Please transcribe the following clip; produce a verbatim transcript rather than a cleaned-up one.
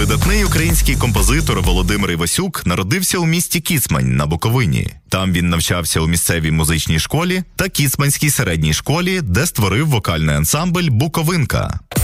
Видатний український композитор Володимир Івасюк народився у місті Кіцмань на Буковині. Там він навчався у місцевій музичній школі та Кіцманській середній школі, де створив вокальний ансамбль «Буковинка».